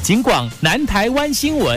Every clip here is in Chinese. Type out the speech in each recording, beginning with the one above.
警广南台湾新闻。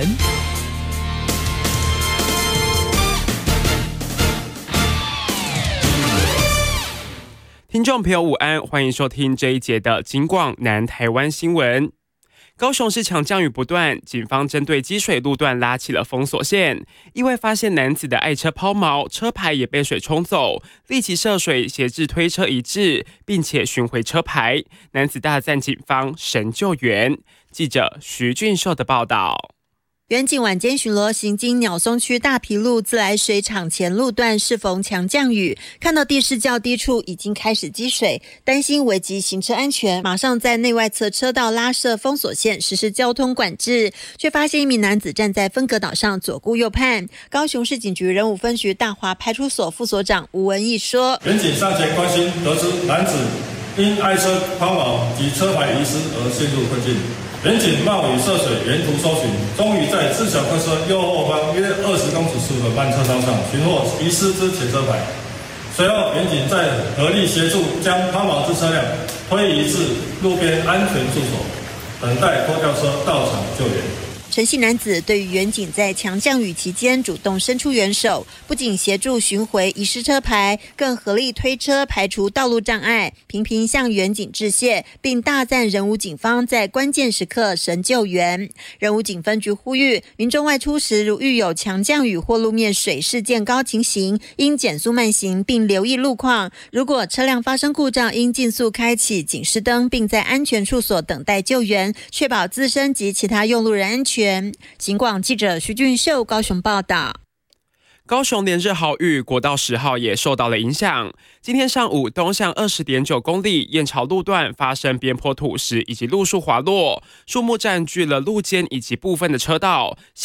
听众朋友午安，欢迎收听这一节的警广南台湾新闻。高雄市强降雨不断，警方针对积水路段拉起了封锁线，意外发现男子的爱车抛锚，车牌也被水冲走，立即涉水协助推车移至，并且寻回车牌。男子大赞警方神救援。记者徐俊秀的报道。 远警晚间巡逻行经鸟松区大埤路自来水厂前路段，适逢强降雨，看到地势较低处已经开始积水，担心危及行车安全，马上在内外侧车道拉设封锁线，实施交通管制，却发现一名男子站在分隔岛上左顾右盼。高雄市警局仁武分局大华派出所副所长吴文义说： 远警上前关心，得知男子因爱车抛锚及车牌遗失而陷入困境。远警冒雨涉水，沿途搜寻，终于在自小客车右后方约20公尺处的慢车道上寻获遗失之前车牌。随后，远警再合力协助将抛锚之车辆推移至路边安全处所，等待拖吊车到场救援。 陈姓男子对于远警在强降雨期间主动伸出援手，不仅协助寻回遗失车牌，更合力推车排除道路障碍，频频向远警致谢，并大赞仁武警方在关键时刻神救援。仁武警分局呼吁民众外出时，如遇有强降雨或路面水势渐高情形，应减速慢行，并留意路况。如果车辆发生故障，应尽速开启警示灯，并在安全处所等待救援，确保自身及其他用路人安全。警广记者徐俊秀高雄报道。 高雄连日豪雨，国道10号也受到了影响。今天上午，东向20.9公里燕巢路段发生边坡土石以及路树滑落，树木占据了路肩以及部分的车道。